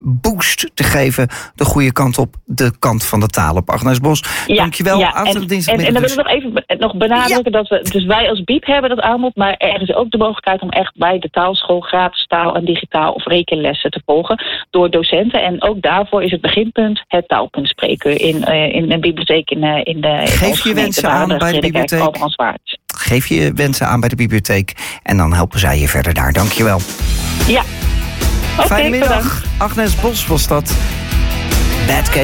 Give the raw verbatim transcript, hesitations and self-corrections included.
boost te geven de goede kant op, de kant van de taal op. Agnes Bos, ja, dankjewel. Ja, en, en, en dan wil ik nog even nog benadrukken ja. dat we, dus wij als B I E B hebben dat aanbod, maar er is ook de mogelijkheid om echt bij de taalschool gratis taal en digitaal of rekenlessen te volgen door docenten. En ook daarvoor is het beginpunt het taalkundspreekuur in, uh, in een bibliotheek in, uh, in de Geef je wensen aan bij de bibliotheek. Geef je wensen aan bij de bibliotheek en dan helpen zij je verder daar. Dankjewel. Ja. Fijne middag. Agnes Bos was dat. Bad Case.